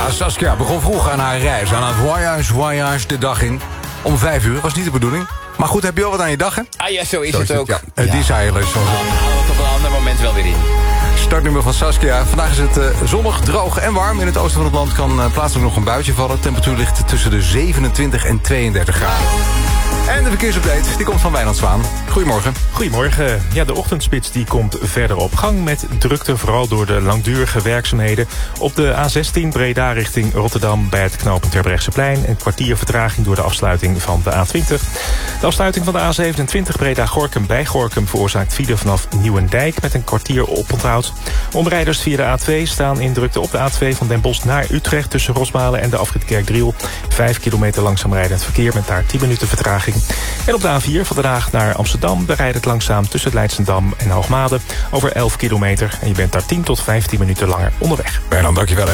Ja, Saskia begon vroeg aan haar reis. Aan haar voyage de dag in. Om 5 uur, was niet de bedoeling. Maar goed, heb je al wat aan je dag, hè? Ah ja, zo is het ook. Ja. Desireless. Op een ander moment wel weer in. Startnummer van Saskia. Vandaag is het zonnig, droog en warm. In het oosten van het land kan plaatselijk nog een buitje vallen. De temperatuur ligt tussen de 27 en 32 graden. En de verkeersupdate, die komt van Wijnand Zwaan. Goedemorgen. Goedemorgen. Ja, de ochtendspits die komt verder op gang met drukte, vooral door de langdurige werkzaamheden. Op de A16 Breda richting Rotterdam bij het knooppunt Terbrechtseplein. Een kwartier vertraging door de afsluiting van de A20. De afsluiting van de A27 Breda-Gorinchem bij Gorinchem veroorzaakt file vanaf Nieuwendijk met een kwartier oponthoud. Omrijders via de A2 staan in drukte op de A2 van Den Bosch naar Utrecht tussen Rosmalen en de afrit Kerkdriel. 5 kilometer langzaam rijdend verkeer met daar 10 minuten vertraging. En op de A4 van Den Haag naar Amsterdam bereidt het langzaam tussen het Leidsendam en Hoogmade over 11 kilometer. En je bent daar 10 tot 15 minuten langer onderweg. Bernard, dankjewel.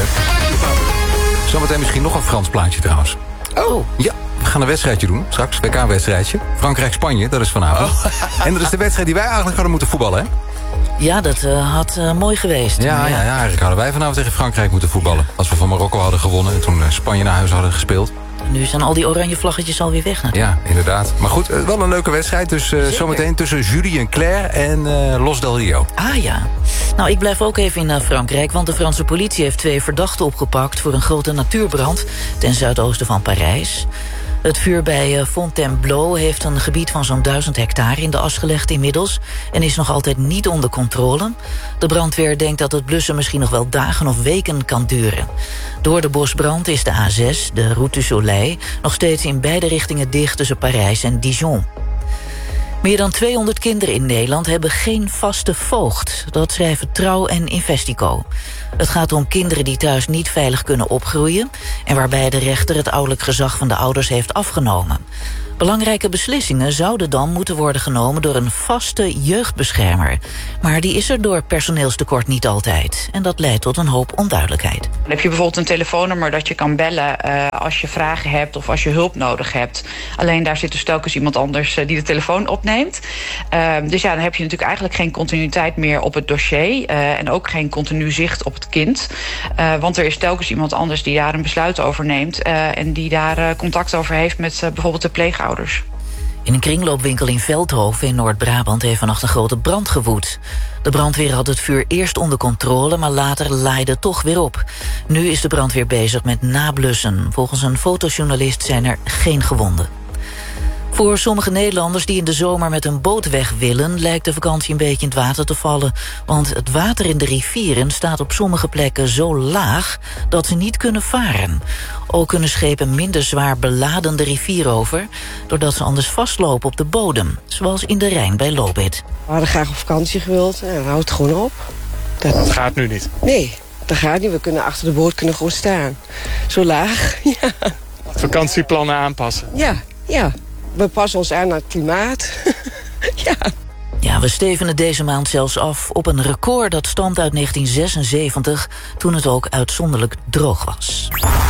Zometeen misschien nog een Frans plaatje trouwens. Oh. Ja, we gaan een wedstrijdje doen straks. WK-wedstrijdje. Frankrijk-Spanje, dat is vanavond. Oh. En dat is de wedstrijd die wij eigenlijk hadden moeten voetballen, hè? Ja, dat had mooi geweest. Ja, eigenlijk hadden wij vanavond tegen Frankrijk moeten voetballen. Als we van Marokko hadden gewonnen en toen Spanje naar huis hadden gespeeld. Nu zijn al die oranje vlaggetjes alweer weg natuurlijk. Ja, inderdaad. Maar goed, wel een leuke wedstrijd. Dus zometeen tussen Julie en Claire en Los Del Rio. Ah ja. Nou, ik blijf ook even in Frankrijk, want de Franse politie heeft 2 verdachten opgepakt voor een grote natuurbrand ten zuidoosten van Parijs. Het vuur bij Fontainebleau heeft een gebied van zo'n 1000 hectare in de as gelegd inmiddels en is nog altijd niet onder controle. De brandweer denkt dat het blussen misschien nog wel dagen of weken kan duren. Door de bosbrand is de A6, de Route du Soleil, nog steeds in beide richtingen dicht tussen Parijs en Dijon. Meer dan 200 kinderen in Nederland hebben geen vaste voogd. Dat schrijven Trouw en Investico. Het gaat om kinderen die thuis niet veilig kunnen opgroeien en waarbij de rechter het ouderlijk gezag van de ouders heeft afgenomen. Belangrijke beslissingen zouden dan moeten worden genomen door een vaste jeugdbeschermer. Maar die is er door personeelstekort niet altijd. En dat leidt tot een hoop onduidelijkheid. Dan heb je bijvoorbeeld een telefoonnummer dat je kan bellen als je vragen hebt of als je hulp nodig hebt. Alleen daar zit dus telkens iemand anders die de telefoon opneemt. Dus ja, dan heb je natuurlijk eigenlijk geen continuïteit meer op het dossier. En ook geen continu zicht op het kind. Want er is telkens iemand anders die daar een besluit over neemt. En die daar contact over heeft met bijvoorbeeld de pleegouders. In een kringloopwinkel in Veldhoven in Noord-Brabant heeft vannacht een grote brand gewoed. De brandweer had het vuur eerst onder controle, maar later laaide het toch weer op. Nu is de brandweer bezig met nablussen. Volgens een fotojournalist zijn er geen gewonden. Voor sommige Nederlanders die in de zomer met een boot weg willen, lijkt de vakantie een beetje in het water te vallen. Want het water in de rivieren staat op sommige plekken zo laag dat ze niet kunnen varen. Ook kunnen schepen minder zwaar beladen de rivier over, doordat ze anders vastlopen op de bodem. Zoals in de Rijn bij Lobith. We hadden graag op vakantie gewild en dan houdt het gewoon op. Dat gaat nu niet. Nee, dat gaat niet. We kunnen achter de boot gewoon staan. Zo laag, ja. Vakantieplannen aanpassen. Ja. We passen ons aan het klimaat. Ja. Ja, we stevenen deze maand zelfs af op een record dat stamt uit 1976, toen het ook uitzonderlijk droog was.